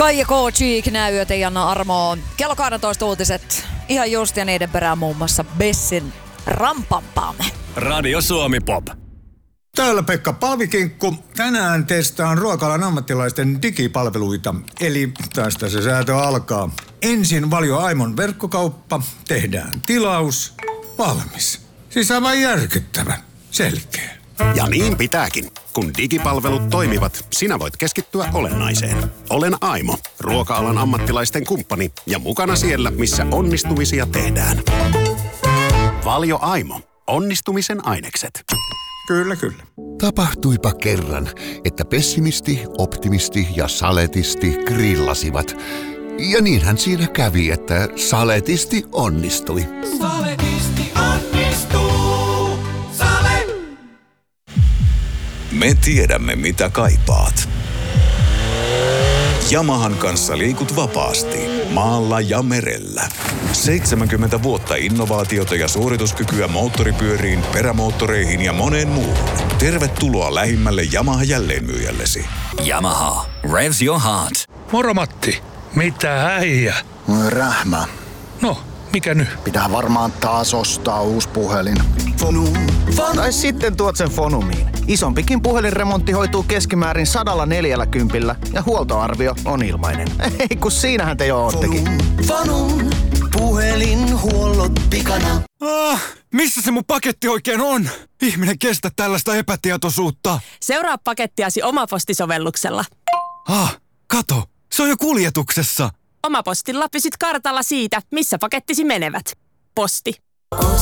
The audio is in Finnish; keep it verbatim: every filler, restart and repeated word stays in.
Kaija K. Cheek, Näyöt ja Janna Armo. Kello kaksitoista uutiset. Ihan just ja niiden perään muun muassa Bessin Rampampaamme. Radio Suomi Pop. Täällä Pekka Paavikinkku. Tänään testaan ruokalan ammattilaisten digipalveluita. Eli tästä se säätö alkaa. Ensin Valio Aimon verkkokauppa. Tehdään tilaus. Valmis. Siis aivan järkyttävä. Selkeä. Ja niin pitääkin. Kun digipalvelut toimivat, sinä voit keskittyä olennaiseen. Olen Aimo, ruoka-alan ammattilaisten kumppani ja mukana siellä, missä onnistumisia tehdään. Valio Aimo. Onnistumisen ainekset. Kyllä, kyllä. Tapahtuipa kerran, että pessimisti, optimisti ja saletisti grillasivat. Ja niinhän siinä kävi, että saletisti onnistui. Saletisti onnistuu. Sale! Me tiedämme, mitä kaipaat. Yamahan kanssa liikut vapaasti, maalla ja merellä. seitsemänkymmentä vuotta innovaatiota ja suorituskykyä moottoripyöriin, perämoottoreihin ja moneen muuhun. Tervetuloa lähimmälle Yamaha jälleenmyyjällesi. Yamaha. Revs your heart. Moro Matti. Mitä äijä? Rähmä. No, mikä nyt? Pitää varmaan taas ostaa uusi puhelin. Fonu. Tai sitten tuot sen Fonumiin. Isompikin puhelinremontti hoituu keskimäärin sadalla neljällä kympillä ja huoltoarvio on ilmainen. Ei kun siinähän te jo oottekin. Fonun puhelinhuollot pikana. Ah, missä se mun paketti oikein on? Ihminen kestä tällaista epätietoisuutta. Seuraa pakettiasi Omaposti-sovelluksella. Ah, kato, se on jo kuljetuksessa. Omapostilla pysyt kartalla siitä, missä pakettisi menevät. Posti.